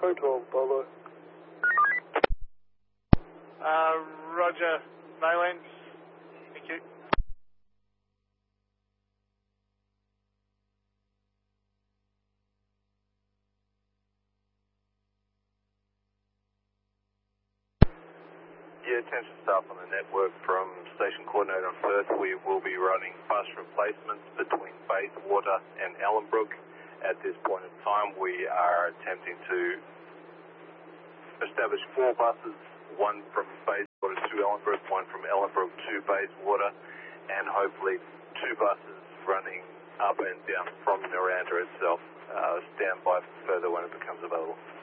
Code 12, Bravo. Roger, Valence. Thank you. Yeah, attention staff on the network from Station Coordinator on Firth. We will be running bus replacements between Bayswater and Ellenbrook. At this point in time, we are attempting to establish 4 buses, one from Bayswater to Ellenbrook, one from Ellenbrook to Bayswater, and hopefully 2 buses running up and down from Miranda itself. Stand by for further when it becomes available.